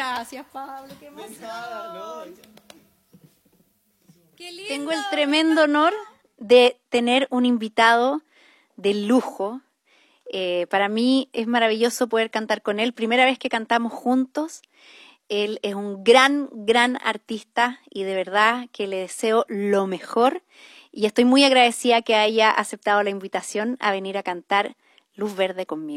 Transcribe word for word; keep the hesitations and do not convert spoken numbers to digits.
gracias, Pablo, qué emoción. Nada, no. Qué lindo. Tengo el tremendo honor de tener un invitado de lujo. Eh, para mí es maravilloso poder cantar con él. Primera vez que cantamos juntos. Él es un gran, gran artista y de verdad que le deseo lo mejor. Y estoy muy agradecida que haya aceptado la invitación a venir a cantar Luz Verde conmigo.